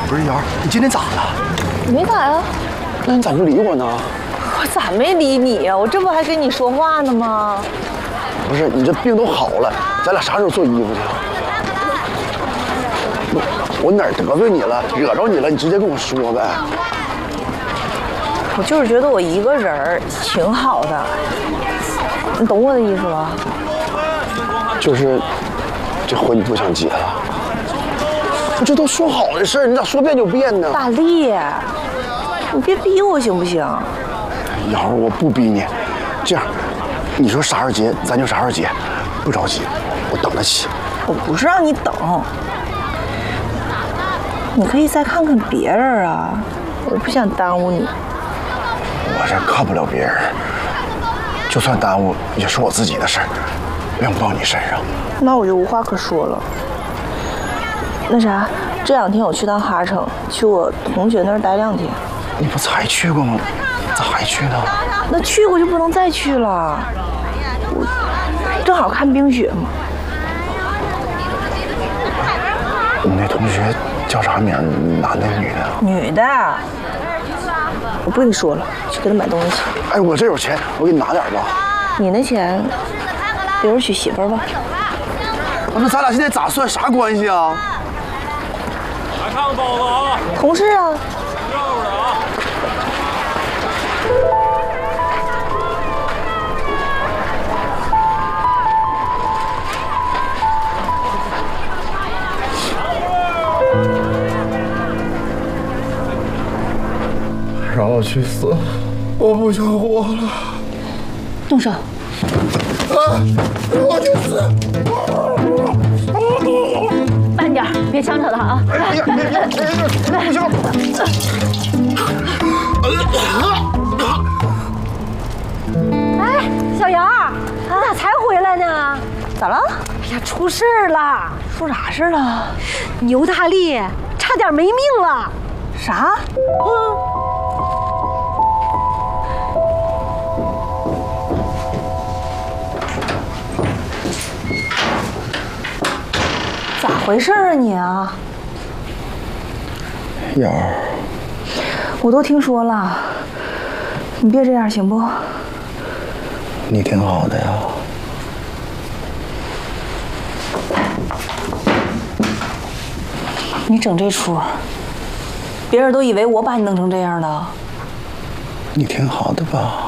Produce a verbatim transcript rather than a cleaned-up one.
不是瑶，你今天咋了？ 没咋呀。 那你咋不理我呢？ 我咋没理你呀？我这不还跟你说话呢吗？ 不是，你这病都好了，咱俩啥时候做衣服去？我我哪儿得罪你了，惹着你了？你直接跟我说呗。 我就是觉得我一个人儿挺好的，你懂我的意思吧？ 就是这婚你不想结了？这都说好的事儿，你咋说变就变呢？ 大力，你别逼我行不行？ 瑶儿，我不逼你。这样，你说啥时候结，咱就啥时候结，不着急，我等得起。 我不是让你等，你可以再看看别人啊，我不想耽误你。 我这看不了别人，就算耽误，也是我自己的事儿，用不到你身上。 那我就无话可说了。那啥，这两天我去趟哈城，去我同学那儿待两天。 你不才去过吗？咋还去呢？ 那去过就不能再去了。我正好看冰雪嘛。 你那同学叫啥名？男的女的？ 女的。我不跟你说了，去给他买东西去。 哎，我这有钱，我给你拿点吧。 你那钱，别人娶媳妇儿吧。 那咱俩现在咋算？啥关系啊？ 来看看包子啊！ 同事啊。 绕着啊！ 让我去死！我不想活了！ 动手！ 啊！让我去死！ 慢点，别呛着他啊！ 哎呀，别别别！不行！ 哎，小杨，你咋才回来呢？ 咋了？ 哎呀，出事了！ 出啥事了？ 牛大力差点没命了！ 啥？ 嗯。 咋回事啊你啊？ 瑶儿， 我都听说了，你别这样行不？ 你挺好的呀。 你整这出，别人都以为我把你弄成这样的。 你挺好的吧？